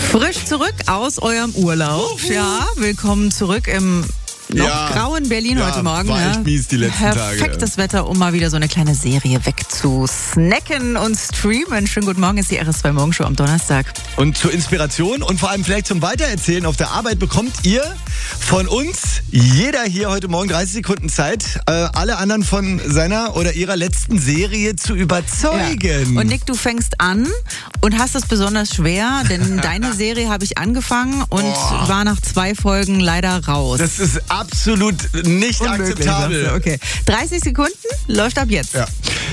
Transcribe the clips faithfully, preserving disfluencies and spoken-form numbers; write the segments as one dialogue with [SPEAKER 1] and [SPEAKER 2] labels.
[SPEAKER 1] Frisch zurück aus eurem Urlaub.
[SPEAKER 2] Uhu.
[SPEAKER 1] Ja, willkommen zurück im noch
[SPEAKER 2] Ja.
[SPEAKER 1] grauen Berlin
[SPEAKER 2] Ja,
[SPEAKER 1] heute Morgen.
[SPEAKER 2] war
[SPEAKER 1] ja.
[SPEAKER 2] echt mies die letzten
[SPEAKER 1] Perfektes
[SPEAKER 2] Tage.
[SPEAKER 1] Wetter, um mal wieder so eine kleine Serie wegzusnacken und streamen. Schönen guten Morgen, ist die R S zwei Morgenshow am Donnerstag.
[SPEAKER 2] Und zur Inspiration und vor allem vielleicht zum Weitererzählen auf der Arbeit bekommt ihr von uns, jeder hier heute Morgen dreißig Sekunden Zeit, äh, alle anderen von seiner oder ihrer letzten Serie zu überzeugen.
[SPEAKER 1] Und Nick, du fängst an und hast es besonders schwer, denn deine Serie habe ich angefangen und
[SPEAKER 2] Oh.
[SPEAKER 1] war nach zwei Folgen leider raus.
[SPEAKER 2] Das ist absolut nicht akzeptabel.
[SPEAKER 1] sagst du. Okay. dreißig Sekunden läuft ab jetzt.
[SPEAKER 2] Ja.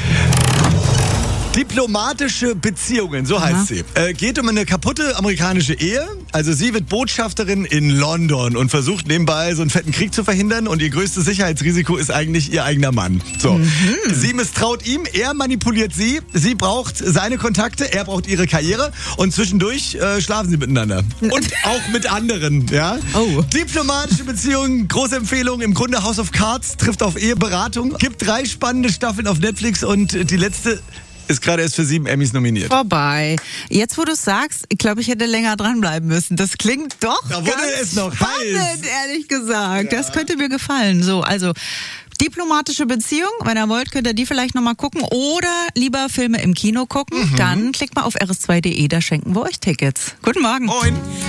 [SPEAKER 2] Diplomatische Beziehungen, so heißt
[SPEAKER 1] Aha.
[SPEAKER 2] sie. Äh, geht um eine kaputte amerikanische Ehe. Also sie wird Botschafterin in London und versucht nebenbei so einen fetten Krieg zu verhindern und ihr größtes Sicherheitsrisiko ist eigentlich ihr eigener Mann. So.
[SPEAKER 1] Mhm.
[SPEAKER 2] Sie misstraut ihm, er manipuliert sie, sie braucht seine Kontakte, er braucht ihre Karriere und zwischendurch äh, schlafen sie miteinander. Und auch mit anderen, ja.
[SPEAKER 1] Oh.
[SPEAKER 2] Diplomatische Beziehungen, große Empfehlung. Im Grunde House of Cards trifft auf Eheberatung. Gibt drei spannende Staffeln auf Netflix und die letzte ist gerade erst für sieben Emmys nominiert.
[SPEAKER 1] Vorbei. Jetzt, wo du es sagst, ich glaube, ich hätte länger dranbleiben müssen. Das klingt doch
[SPEAKER 2] Da wurde
[SPEAKER 1] ganz
[SPEAKER 2] es noch
[SPEAKER 1] spannend,
[SPEAKER 2] heiß.
[SPEAKER 1] ehrlich gesagt. Das könnte mir gefallen. So, also diplomatische Beziehung. Wenn ihr wollt, könnt ihr die vielleicht nochmal gucken. Oder lieber Filme im Kino gucken.
[SPEAKER 2] Mhm.
[SPEAKER 1] Dann klickt mal auf r s zwei punkt d e, da schenken wir euch Tickets. Guten Morgen.
[SPEAKER 2] Moin.